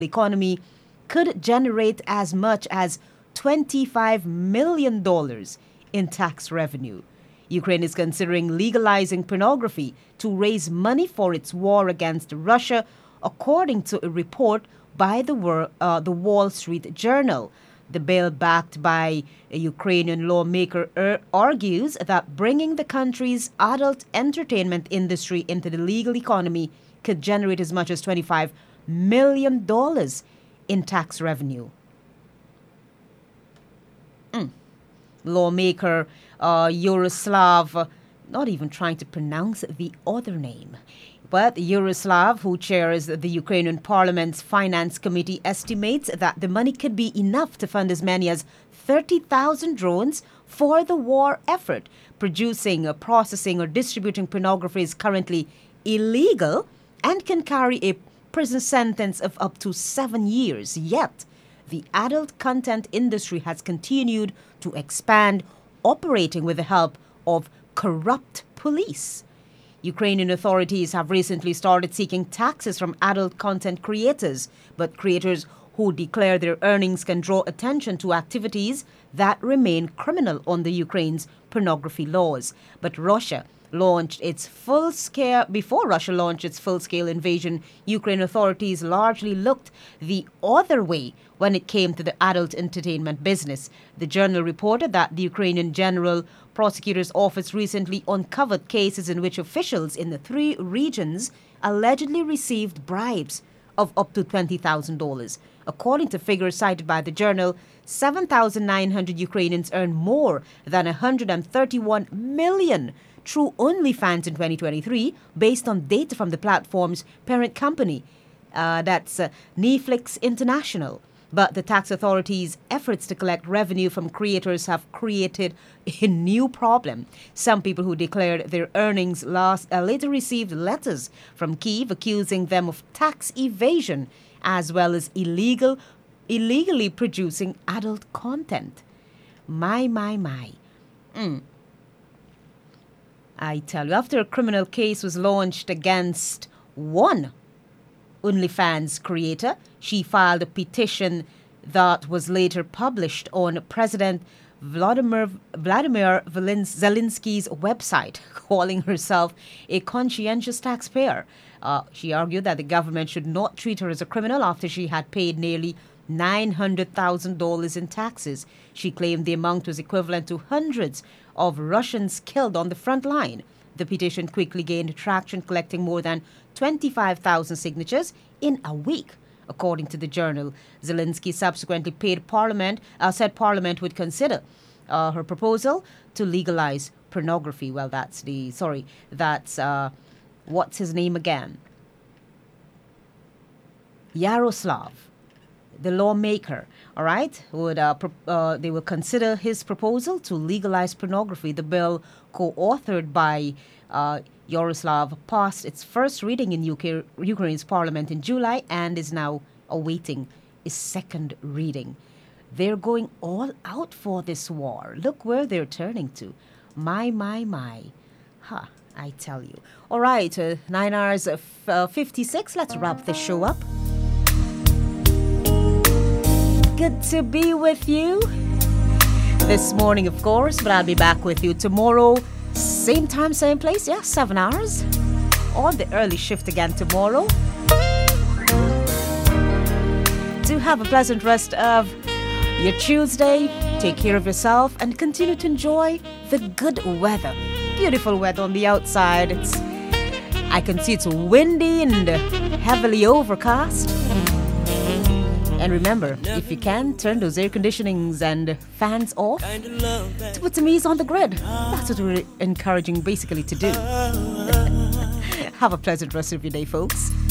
economy could generate as much as $25 million in tax revenue. Ukraine is considering legalizing pornography to raise money for its war against Russia, according to a report by the Wall Street Journal. The bill, backed by a Ukrainian lawmaker, argues that bringing the country's adult entertainment industry into the legal economy could generate as much as $25 million in tax revenue. Lawmaker Yaroslav, not even trying to pronounce the other name, but Yaroslav, who chairs the Ukrainian Parliament's Finance Committee, estimates that the money could be enough to fund as many as 30,000 drones for the war effort. Producing, processing, or distributing pornography is currently illegal and can carry a prison sentence of up to 7 years. Yet, the adult content industry has continued to expand, operating with the help of corrupt police. Ukrainian authorities have recently started seeking taxes from adult content creators, but creators who declare their earnings can draw attention to activities that remain criminal under Ukraine's pornography laws. But before Russia launched its full-scale invasion, Ukraine authorities largely looked the other way when it came to the adult entertainment business. The journal reported that the Ukrainian General Prosecutor's Office recently uncovered cases in which officials in the 3 regions allegedly received bribes of up to $20,000. According to figures cited by the journal, 7,900 Ukrainians earned more than $131 million through OnlyFans in 2023, based on data from the platform's parent company, that's Netflix International. But the tax authorities' efforts to collect revenue from creators have created a new problem. Some people who declared their earnings later received letters from Kyiv accusing them of tax evasion, as well as illegally producing adult content. My. I tell you, after a criminal case was launched against one OnlyFans creator, she filed a petition that was later published on President Vladimir Zelensky's website, calling herself a conscientious taxpayer. She argued that the government should not treat her as a criminal after she had paid nearly $900,000 in taxes. She claimed the amount was equivalent to hundreds of Russians killed on the front line. The petition quickly gained traction, collecting more than 25,000 signatures in a week, according to the journal. Zelensky subsequently said Parliament would consider her proposal to legalize pornography. Well, that's what's his name again? Yaroslav, the lawmaker, all right, they will consider his proposal to legalize pornography. The bill, co-authored by Yaroslav, passed its first reading in Ukraine's parliament in July and is now awaiting a second reading. They're going all out for this war. Look where they're turning to. My. I tell you. All right, 9 hours 56. Let's wrap this show up. Good to be with you this morning, of course, but I'll be back with you tomorrow. Same time, same place. 7 hours. On the early shift again tomorrow. Do have a pleasant rest of your Tuesday. Take care of yourself and continue to enjoy the good weather. Beautiful weather on the outside. I can see it's windy and heavily overcast. And remember, if you can, turn those air conditionings and fans off to put some ease on the grid. That's what we're encouraging basically to do. Have a pleasant rest of your day, folks.